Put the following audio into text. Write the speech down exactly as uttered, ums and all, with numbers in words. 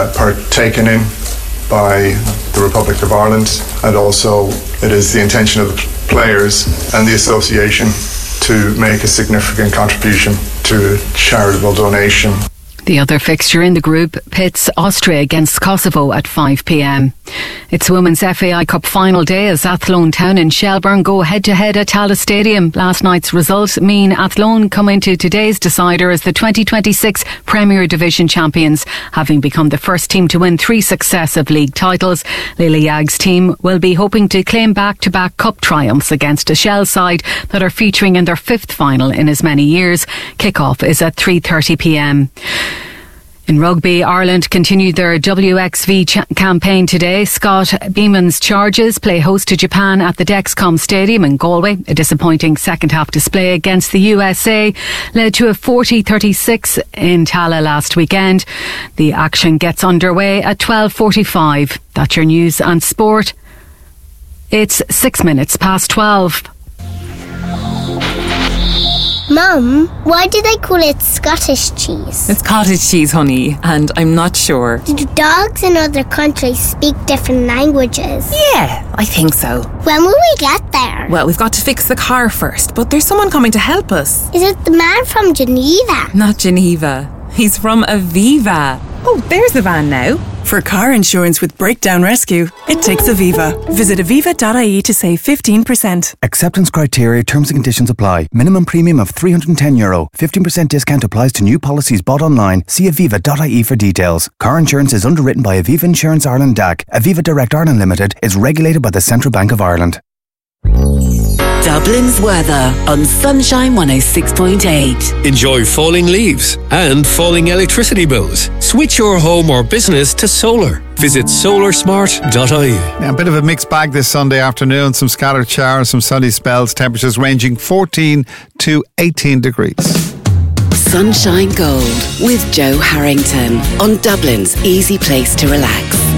uh, partaken in by the Republic of Ireland, and also it is the intention of the players and the association to make a significant contribution to a charitable donation. The other fixture in the group pits Austria against Kosovo at five p.m. It's Women's F A I Cup final day as Athlone Town and Shelbourne go head-to-head at Tallaght Stadium. Last night's results mean Athlone come into today's decider as the twenty twenty-six Premier Division champions, having become the first team to win three successive league titles. Lily Yagg's team will be hoping to claim back-to-back cup triumphs against a Shell side that are featuring in their fifth final in as many years. Kick-off is at three thirty p.m. In rugby, Ireland continued their W X V ch- campaign today. Scott Beeman's Charges play host to Japan at the Dexcom Stadium in Galway. A disappointing second-half display against the U S A led to a forty thirty-six in Tallaght last weekend. The action gets underway at twelve forty-five. That's your news and sport. It's six minutes past twelve. Mum, why do they call it Scottish cheese? It's cottage cheese, honey, and I'm not sure. Do dogs in other countries speak different languages? Yeah, I think so. When will we get there? Well, we've got to fix the car first, but there's someone coming to help us. Is it the man from Geneva? Not Geneva. He's from Aviva. Oh, there's the van now. For car insurance with breakdown rescue, it takes Aviva. Visit aviva dot I E to save fifteen percent. Acceptance criteria, terms and conditions apply. Minimum premium of three hundred ten euro. fifteen percent discount applies to new policies bought online. See aviva dot I E for details. Car insurance is underwritten by Aviva Insurance Ireland D A C. Aviva Direct Ireland Limited is regulated by the Central Bank of Ireland. Dublin's weather on Sunshine one oh six point eight. Enjoy falling leaves and falling electricity bills. Switch your home or business to solar. Visit solar smart dot I E. Yeah, a bit of a mixed bag this Sunday afternoon. Some scattered showers, some sunny spells. Temperatures ranging fourteen to eighteen degrees. Sunshine Gold with Joe Harrington on Dublin's easy place to relax.